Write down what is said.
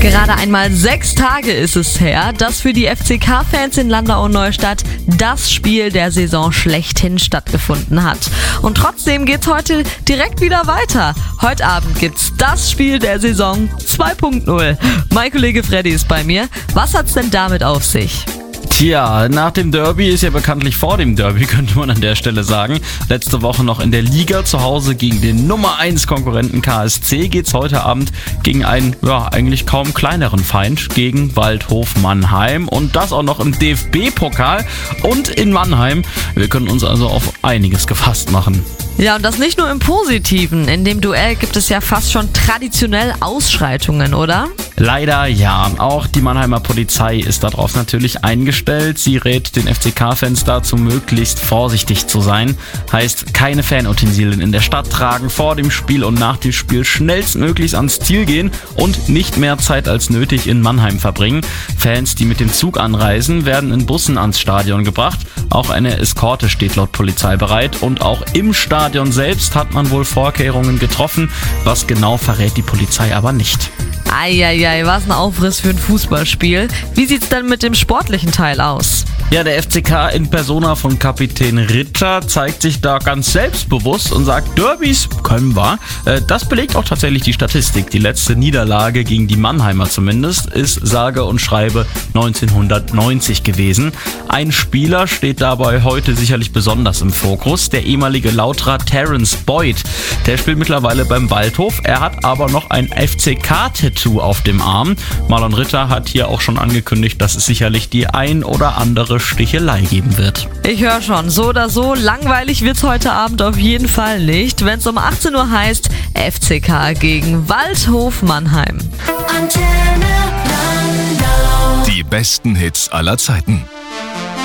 Gerade einmal 6 Tage ist es her, dass für die FCK-Fans in Landau und Neustadt das Spiel der Saison schlechthin stattgefunden hat. Und trotzdem geht's heute direkt wieder weiter. Heute Abend gibt's das Spiel der Saison 2.0. Mein Kollege Freddy ist bei mir. Was hat's denn damit auf sich? Tja, nach dem Derby ist ja bekanntlich vor dem Derby, könnte man an der Stelle sagen. Letzte Woche noch in der Liga zu Hause gegen den Nummer 1 Konkurrenten KSC geht's heute Abend gegen einen, eigentlich kaum kleineren Feind, gegen Waldhof Mannheim. Und das auch noch im DFB-Pokal und in Mannheim. Wir können uns also auf einiges gefasst machen. Ja, und das nicht nur im Positiven. In dem Duell gibt es ja fast schon traditionell Ausschreitungen, oder? Leider ja. Auch die Mannheimer Polizei ist darauf natürlich eingestellt. Sie rät den FCK-Fans dazu, möglichst vorsichtig zu sein. Heißt, keine Fanutensilien in der Stadt tragen, vor dem Spiel und nach dem Spiel schnellstmöglichst ans Ziel gehen und nicht mehr Zeit als nötig in Mannheim verbringen. Fans, die mit dem Zug anreisen, werden in Bussen ans Stadion gebracht. Auch eine Eskorte steht laut Polizei bereit und auch im Stadion selbst hat man wohl Vorkehrungen getroffen. Was genau verrät die Polizei aber nicht. Eieiei, was ein Aufriss für ein Fußballspiel. Wie sieht's denn mit dem sportlichen Teil aus? Ja, der FCK in Persona von Kapitän Ritter zeigt sich da ganz selbstbewusst und sagt, Derbys können wir. Das belegt auch tatsächlich die Statistik. Die letzte Niederlage gegen die Mannheimer zumindest ist sage und schreibe 1990 gewesen. Ein Spieler steht dabei heute sicherlich besonders im Fokus, der ehemalige Lauterer Terence Boyd. Der spielt mittlerweile beim Waldhof, er hat aber noch ein FCK-Tattoo auf dem Arm. Marlon Ritter hat hier auch schon angekündigt, dass es sicherlich die ein oder andere Stichelei geben wird. Ich höre schon, so oder so, langweilig wird's heute Abend auf jeden Fall nicht, wenn es um 18 Uhr heißt FCK gegen Waldhof Mannheim. Die besten Hits aller Zeiten.